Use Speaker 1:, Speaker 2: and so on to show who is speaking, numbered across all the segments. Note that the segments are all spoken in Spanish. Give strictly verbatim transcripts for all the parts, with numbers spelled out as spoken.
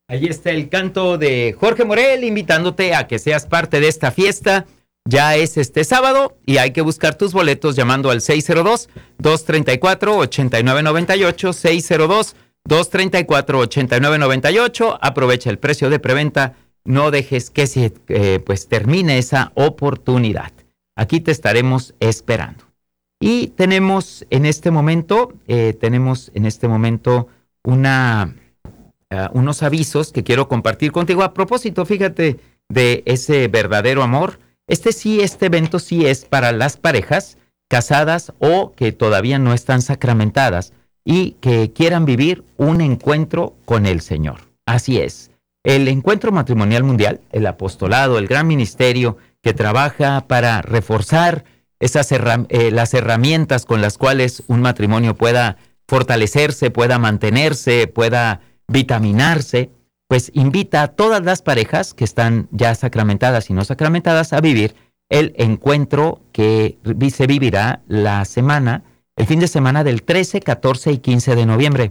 Speaker 1: Ahí está el canto de Jorge Morel, invitándote a que seas parte de esta fiesta. Ya es este sábado y hay que buscar tus boletos llamando al seis cero dos, dos tres cuatro, ocho nueve nueve ocho, seis cero dos, dos tres cuatro, ocho nueve nueve ocho. Aprovecha el precio de preventa, no dejes que se eh, pues termine esa oportunidad. Aquí te estaremos esperando. Y tenemos en este momento, eh, tenemos en este momento una... Uh, unos avisos que quiero compartir contigo a propósito, fíjate, de ese verdadero amor. Este sí, este evento sí es para las parejas casadas o que todavía no están sacramentadas y que quieran vivir un encuentro con el Señor. Así es, el Encuentro Matrimonial Mundial, el apostolado, el gran ministerio que trabaja para reforzar esas herram- eh, las herramientas con las cuales un matrimonio pueda fortalecerse, pueda mantenerse, pueda vitaminarse, pues invita a todas las parejas que están ya sacramentadas y no sacramentadas a vivir el encuentro que se vivirá la semana, el fin de semana del trece, catorce y quince de noviembre.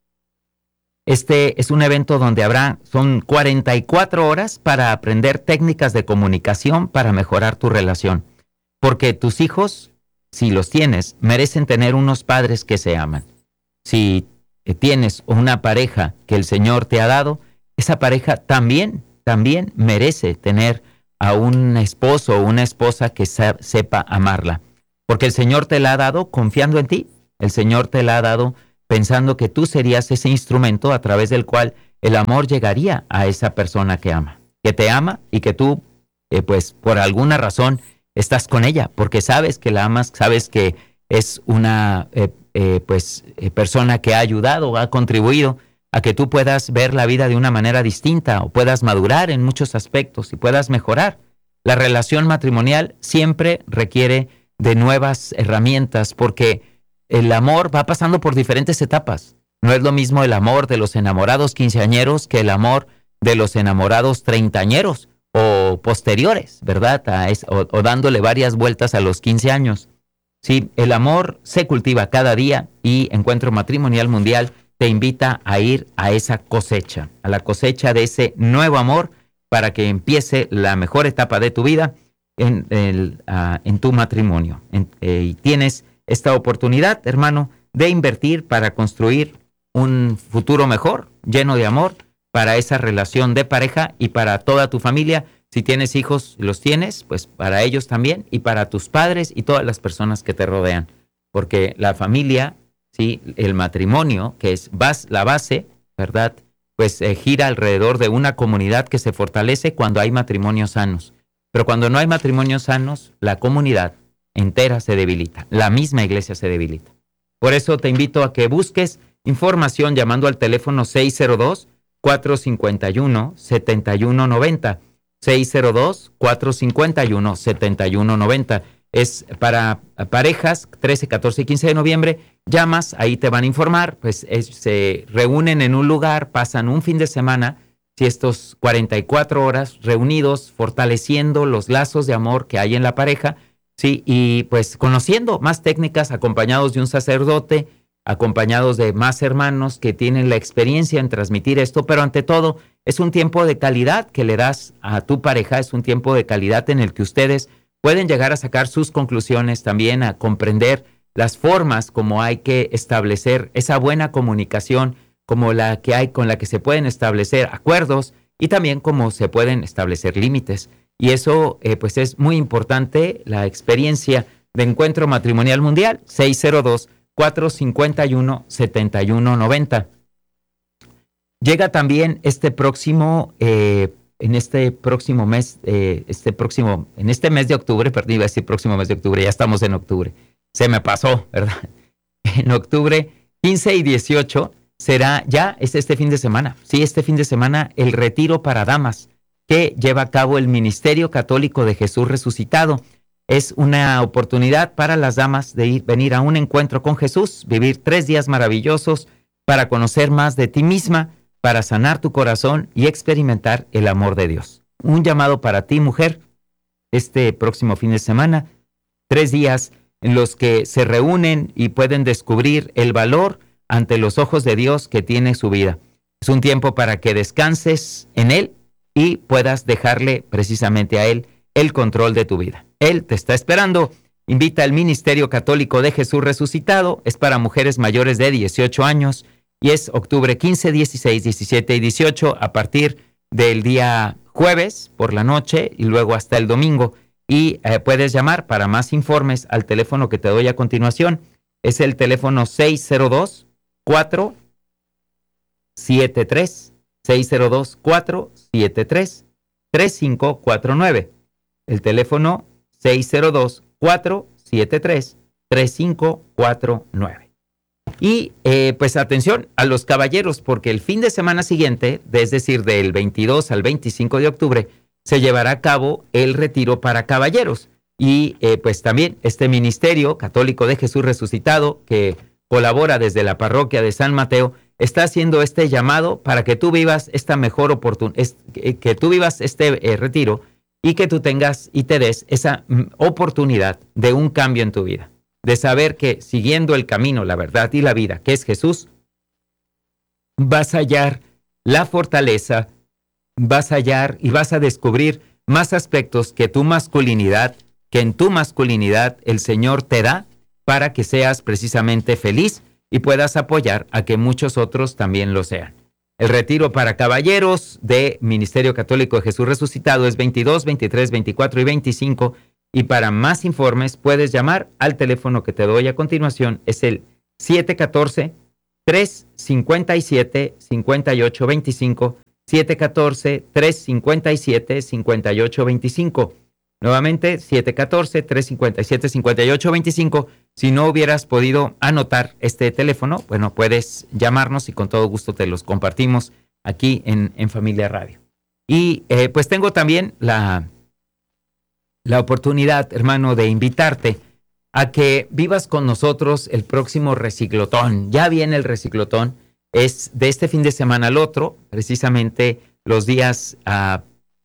Speaker 1: Este es un evento donde habrá, son cuarenta y cuatro horas para aprender técnicas de comunicación para mejorar tu relación. Porque tus hijos, si los tienes, merecen tener unos padres que se aman. Si tienes una pareja que el Señor te ha dado, esa pareja también, también merece tener a un esposo o una esposa que se, sepa amarla. Porque el Señor te la ha dado confiando en ti. El Señor te la ha dado pensando que tú serías ese instrumento a través del cual el amor llegaría a esa persona que ama. Que te ama y que tú, eh, pues, por alguna razón estás con ella. Porque sabes que la amas, sabes que es una... Eh, Eh, pues eh, persona que ha ayudado, ha contribuido a que tú puedas ver la vida de una manera distinta o puedas madurar en muchos aspectos y puedas mejorar. La relación matrimonial siempre requiere de nuevas herramientas porque el amor va pasando por diferentes etapas. No es lo mismo el amor de los enamorados quinceañeros que el amor de los enamorados treintañeros o posteriores, ¿verdad? A es, o, o dándole varias vueltas a los quince años. Sí, el amor se cultiva cada día y Encuentro Matrimonial Mundial te invita a ir a esa cosecha, a la cosecha de ese nuevo amor para que empiece la mejor etapa de tu vida en, el, uh, en tu matrimonio. En, eh, y tienes esta oportunidad, hermano, de invertir para construir un futuro mejor, lleno de amor, para esa relación de pareja y para toda tu familia. Si tienes hijos, los tienes, pues para ellos también y para tus padres y todas las personas que te rodean. Porque la familia, sí, el matrimonio, que es bas, la base, ¿verdad? Pues eh, gira alrededor de una comunidad que se fortalece cuando hay matrimonios sanos. Pero cuando no hay matrimonios sanos, la comunidad entera se debilita. La misma iglesia se debilita. Por eso te invito a que busques información llamando al teléfono seis cero dos, cuatro cinco uno, siete uno nueve cero. seis cero dos, cuatro cinco uno, siete uno nueve cero. Es para parejas, trece, catorce y quince de noviembre. Llamas, ahí te van a informar. Pues es, se reúnen en un lugar, pasan un fin de semana, si estos cuarenta y cuatro horas reunidos, fortaleciendo los lazos de amor que hay en la pareja, sí, y pues conociendo más técnicas, acompañados de un sacerdote, acompañados de más hermanos que tienen la experiencia en transmitir esto, pero ante todo es un tiempo de calidad que le das a tu pareja, es un tiempo de calidad en el que ustedes pueden llegar a sacar sus conclusiones, también a comprender las formas como hay que establecer esa buena comunicación, como la que hay con la que se pueden establecer acuerdos y también cómo se pueden establecer límites. Y eso eh, pues es muy importante, la experiencia de Encuentro Matrimonial Mundial, seis cero dos, cuatro cinco uno, siete uno nueve cero. Llega también este próximo, eh, en este próximo mes, eh, este próximo, en este mes de octubre, perdón, iba a decir próximo mes de octubre, ya estamos en octubre, se me pasó, ¿verdad? En octubre quince y dieciocho será, ya es este fin de semana, sí, este fin de semana, el retiro para damas que lleva a cabo el Ministerio Católico de Jesús Resucitado. Es una oportunidad para las damas de ir, venir a un encuentro con Jesús, vivir tres días maravillosos para conocer más de ti misma, para sanar tu corazón y experimentar el amor de Dios. Un llamado para ti, mujer, este próximo fin de semana, tres días en los que se reúnen y pueden descubrir el valor ante los ojos de Dios que tiene su vida. Es un tiempo para que descanses en Él y puedas dejarle precisamente a Él el control de tu vida. Él te está esperando. Invita al Ministerio Católico de Jesús Resucitado. Es para mujeres mayores de dieciocho años y es octubre quince, dieciséis, diecisiete y dieciocho a partir del día jueves por la noche y luego hasta el domingo. Y eh, puedes llamar para más informes al teléfono que te doy a continuación. Es el teléfono seis cero dos, cuatro siete tres, seis cero dos, cuatro siete tres, tres cinco cuatro nueve. El teléfono seis cero dos, cuatro siete tres, tres cinco cuatro nueve. Y eh, pues atención a los caballeros, porque el fin de semana siguiente, es decir, del veintidós al veinticinco de octubre, se llevará a cabo el retiro para caballeros. Y eh, pues también este Ministerio Católico de Jesús Resucitado, que colabora desde la parroquia de San Mateo, está haciendo este llamado para que tú vivas esta mejor oportunidad, que tú vivas este eh, retiro y que tú tengas y te des esa mm, oportunidad de un cambio en tu vida, de saber que siguiendo el camino, la verdad y la vida, que es Jesús, vas a hallar la fortaleza, vas a hallar y vas a descubrir más aspectos que tu masculinidad, que en tu masculinidad el Señor te da para que seas precisamente feliz y puedas apoyar a que muchos otros también lo sean. El retiro para caballeros de Ministerio Católico de Jesús Resucitado es veintidós, veintitrés, veinticuatro y veinticinco. Y para más informes puedes llamar al teléfono que te doy a continuación. Es el siete uno cuatro, tres cinco siete, cinco ocho dos cinco, siete uno cuatro, tres cinco siete, cinco ocho dos cinco. Nuevamente, siete uno cuatro, tres cinco siete, cinco ocho dos cinco. Si no hubieras podido anotar este teléfono, bueno, puedes llamarnos y con todo gusto te los compartimos aquí en, en Familia Radio. Y eh, pues tengo también la, la oportunidad, hermano, de invitarte a que vivas con nosotros el próximo reciclotón. Ya viene el reciclotón, es de este fin de semana al otro, precisamente los días uh,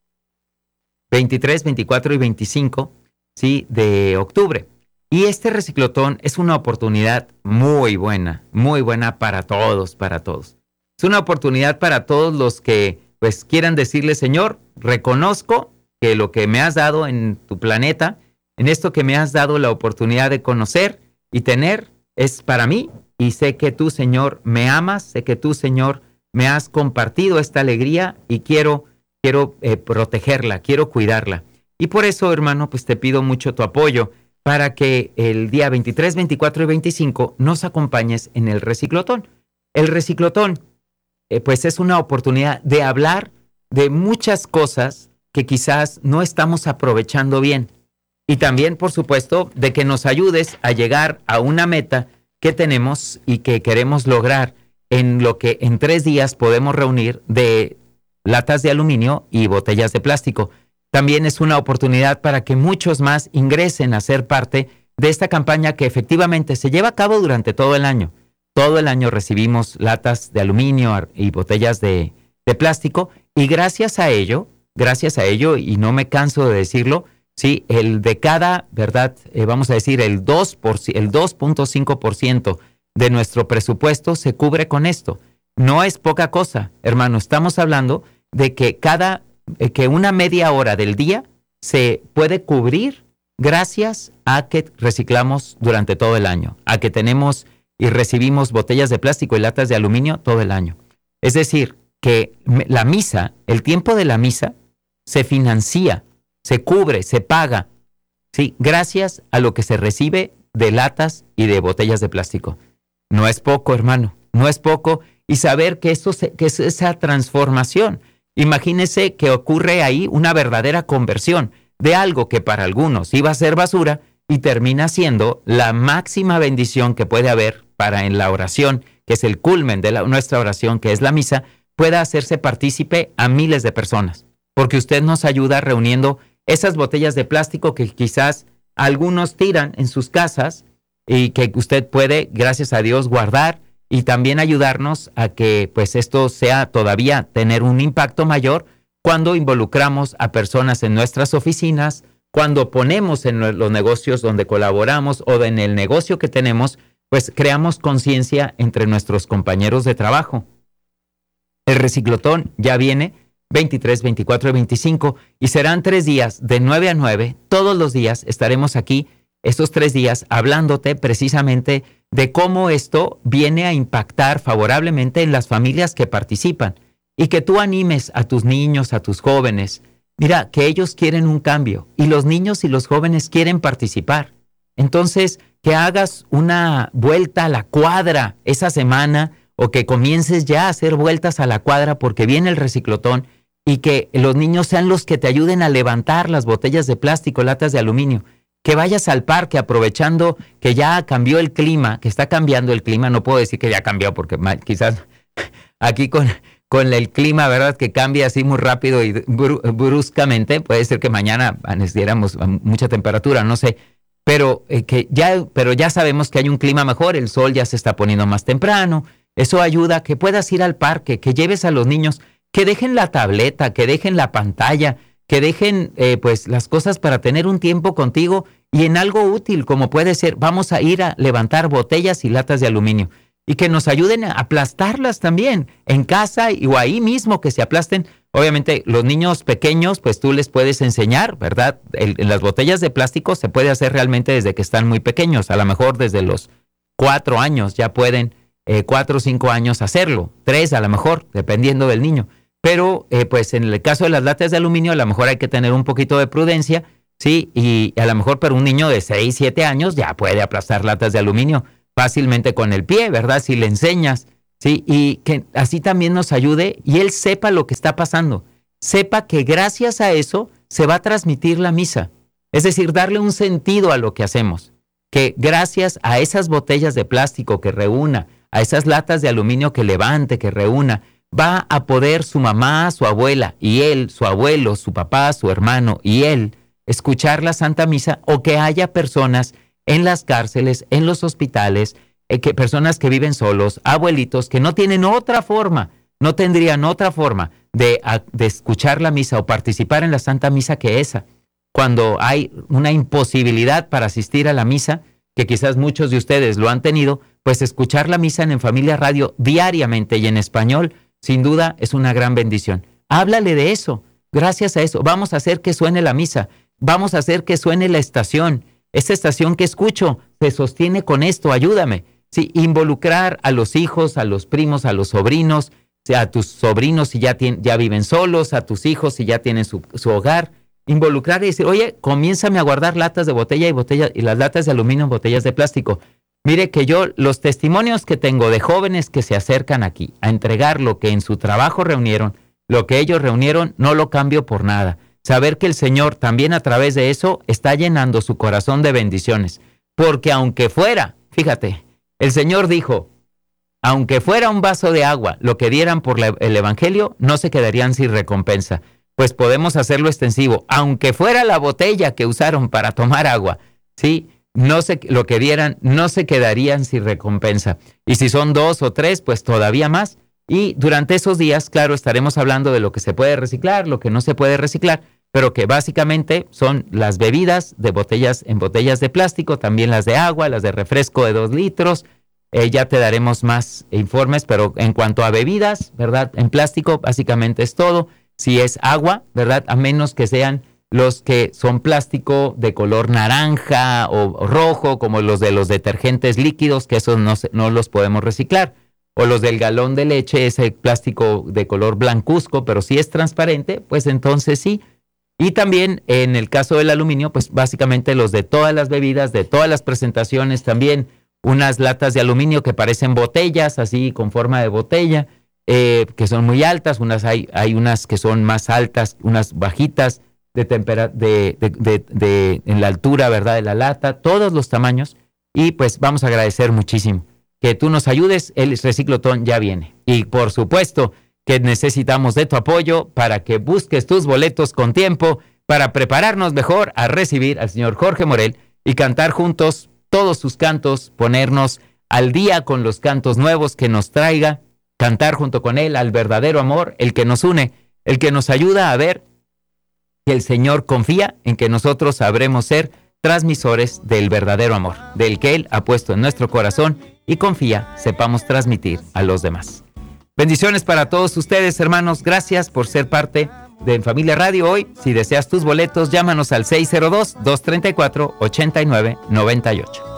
Speaker 1: veintitrés, veinticuatro y veinticinco, ¿sí?, de octubre. Y este reciclotón es una oportunidad muy buena, muy buena para todos, para todos. Es una oportunidad para todos los que pues quieran decirle, Señor, reconozco que lo que me has dado en tu planeta, en esto que me has dado la oportunidad de conocer y tener, es para mí. Y sé que tú, Señor, me amas, sé que tú, Señor, me has compartido esta alegría y quiero, quiero eh, protegerla, quiero cuidarla. Y por eso, hermano, pues te pido mucho tu apoyo para que el día veintitrés, veinticuatro y veinticinco nos acompañes en el reciclotón. El reciclotón, eh, pues es una oportunidad de hablar de muchas cosas que quizás no estamos aprovechando bien. Y también, por supuesto, de que nos ayudes a llegar a una meta que tenemos y que queremos lograr en lo que en tres días podemos reunir de latas de aluminio y botellas de plástico. También es una oportunidad para que muchos más ingresen a ser parte de esta campaña que efectivamente se lleva a cabo durante todo el año. Todo el año recibimos latas de aluminio y botellas de, de plástico y gracias a ello, gracias a ello, y no me canso de decirlo, sí, el de cada, ¿verdad? Eh, vamos a decir, el dos por ciento, el dos punto cinco por ciento de nuestro presupuesto se cubre con esto. No es poca cosa, hermano. Estamos hablando de que cada, eh, que una media hora del día se puede cubrir gracias a que reciclamos durante todo el año, a que tenemos y recibimos botellas de plástico y latas de aluminio todo el año. Es decir, que la misa, el tiempo de la misa, se financia, se cubre, se paga, ¿sí?, gracias a lo que se recibe de latas y de botellas de plástico. No es poco, hermano, no es poco. Y saber que, esto se, que es esa transformación. Imagínese que ocurre ahí una verdadera conversión de algo que para algunos iba a ser basura y termina siendo la máxima bendición que puede haber para en la oración, que es el culmen de la, nuestra oración, que es la misa, pueda hacerse partícipe a miles de personas. Porque usted nos ayuda reuniendo esas botellas de plástico que quizás algunos tiran en sus casas y que usted puede, gracias a Dios, guardar y también ayudarnos a que pues esto sea todavía tener un impacto mayor cuando involucramos a personas en nuestras oficinas, cuando ponemos en los negocios donde colaboramos o en el negocio que tenemos, pues creamos conciencia entre nuestros compañeros de trabajo. El reciclotón ya viene veintitrés, veinticuatro y veinticinco y serán tres días de nueve a nueve. Todos los días estaremos aquí, estos tres días, hablándote precisamente de cómo esto viene a impactar favorablemente en las familias que participan y que tú animes a tus niños, a tus jóvenes. Mira, que ellos quieren un cambio y los niños y los jóvenes quieren participar. Entonces, que hagas una vuelta a la cuadra esa semana o que comiences ya a hacer vueltas a la cuadra porque viene el reciclotón y que los niños sean los que te ayuden a levantar las botellas de plástico, latas de aluminio. Que vayas al parque aprovechando que ya cambió el clima, que está cambiando el clima. No puedo decir que ya cambió porque quizás aquí con... con el clima, ¿verdad?, que cambia así muy rápido y bru- bruscamente, puede ser que mañana necesitáramos mucha temperatura, no sé, pero, eh, que ya, pero ya sabemos que hay un clima mejor, el sol ya se está poniendo más temprano, eso ayuda a que puedas ir al parque, que lleves a los niños, que dejen la tableta, que dejen la pantalla, que dejen eh, pues las cosas para tener un tiempo contigo y en algo útil, como puede ser, vamos a ir a levantar botellas y latas de aluminio. Y que nos ayuden a aplastarlas también en casa y, o ahí mismo que se aplasten. Obviamente los niños pequeños, pues tú les puedes enseñar, ¿verdad? El, en las botellas de plástico se puede hacer realmente desde que están muy pequeños. A lo mejor desde los cuatro años ya pueden, eh, cuatro o cinco años hacerlo. Tres a lo mejor, dependiendo del niño. Pero eh, pues en el caso de las latas de aluminio a lo mejor hay que tener un poquito de prudencia, ¿sí? Y a lo mejor para un niño de seis, siete años ya puede aplastar latas de aluminio fácilmente con el pie, ¿verdad? Si le enseñas, ¿sí? Y que así también nos ayude y él sepa lo que está pasando. Sepa que gracias a eso se va a transmitir la misa. Es decir, darle un sentido a lo que hacemos. Que gracias a esas botellas de plástico que reúna, a esas latas de aluminio que levante, que reúna, va a poder su mamá, su abuela y él, su abuelo, su papá, su hermano y él, escuchar la Santa Misa o que haya personas en las cárceles, en los hospitales, eh, que personas que viven solos, abuelitos que no tienen otra forma, no tendrían otra forma de, a, de escuchar la misa o participar en la Santa Misa que esa. Cuando hay una imposibilidad para asistir a la misa, que quizás muchos de ustedes lo han tenido, pues escuchar la misa en, en Familia Radio diariamente y en español, sin duda es una gran bendición. Háblale de eso, gracias a eso, vamos a hacer que suene la misa, vamos a hacer que suene la estación. Esta estación que escucho se sostiene con esto, ayúdame. Sí, involucrar a los hijos, a los primos, a los sobrinos, a tus sobrinos si ya, tienen, ya viven solos, a tus hijos si ya tienen su, su hogar. Involucrar y decir, oye, comiénzame a guardar latas de botella y, botella, y las latas de aluminio en botellas de plástico. Mire que yo, los testimonios que tengo de jóvenes que se acercan aquí a entregar lo que en su trabajo reunieron, lo que ellos reunieron, no lo cambio por nada. Saber que el Señor también a través de eso está llenando su corazón de bendiciones. Porque aunque fuera, fíjate, el Señor dijo, aunque fuera un vaso de agua, lo que dieran por la, el Evangelio, no se quedarían sin recompensa. Pues podemos hacerlo extensivo. Aunque fuera la botella que usaron para tomar agua, ¿sí? No se, lo que dieran, no se quedarían sin recompensa. Y si son dos o tres, pues todavía más. Y durante esos días, claro, estaremos hablando de lo que se puede reciclar, lo que no se puede reciclar, pero que básicamente son las bebidas de botellas en botellas de plástico, también las de agua, las de refresco de dos litros. Eh, ya te daremos más informes, pero en cuanto a bebidas, ¿verdad? En plástico básicamente es todo. Si es agua, ¿verdad? A menos que sean los que son plástico de color naranja o rojo, como los de los detergentes líquidos, que esos no, se, no los podemos reciclar. O los del galón de leche, ese plástico de color blancuzco, pero si es transparente, pues entonces sí. Y también en el caso del aluminio, pues básicamente los de todas las bebidas, de todas las presentaciones, también unas latas de aluminio que parecen botellas, así con forma de botella, eh, que son muy altas, unas hay, hay unas que son más altas, unas bajitas de tempera, de, de, de, de, en la altura, ¿verdad?, de la lata, todos los tamaños. Y pues vamos a agradecer muchísimo que tú nos ayudes, el reciclotón ya viene. Y por supuesto que necesitamos de tu apoyo para que busques tus boletos con tiempo para prepararnos mejor a recibir al señor Jorge Morel y cantar juntos todos sus cantos, ponernos al día con los cantos nuevos que nos traiga, cantar junto con él al verdadero amor, el que nos une, el que nos ayuda a ver que el Señor confía en que nosotros sabremos ser transmisores del verdadero amor, del que Él ha puesto en nuestro corazón y confía, sepamos transmitir a los demás. Bendiciones para todos ustedes, hermanos. Gracias por ser parte de En Familia Radio hoy. Si deseas tus boletos, llámanos al seis cero dos, dos tres cuatro, ocho nueve nueve ocho.